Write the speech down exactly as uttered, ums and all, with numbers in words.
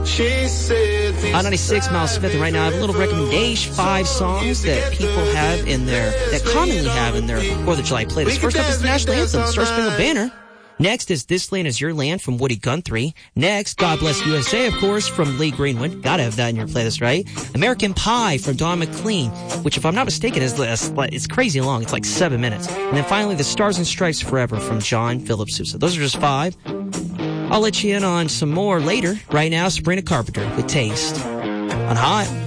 Hot ninety-six, Miles Smith, and right now I have a little recommendation, five songs that people have in their, that commonly have in their fourth of July playlist. First up is the National Anthem, Star Spangled Banner. Next is This Land Is Your Land from Woody Guthrie. Next, God Bless U S A, of course, from Lee Greenwood. Gotta have that in your playlist, right? American Pie from Don McLean, which, if I'm not mistaken, is it's crazy long. It's like seven minutes. And then finally, The Stars and Stripes Forever from John Philip Sousa. Those are just five. I'll let you in on some more later. Right now, Sabrina Carpenter with Taste on Hot.